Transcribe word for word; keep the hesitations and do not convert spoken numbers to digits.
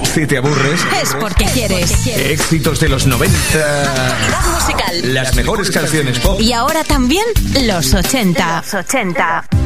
Si te aburres, es porque quieres. Éxitos de los noventa. Calidad musical. Las mejores canciones pop. Y ahora también los ochenta. Los ochenta.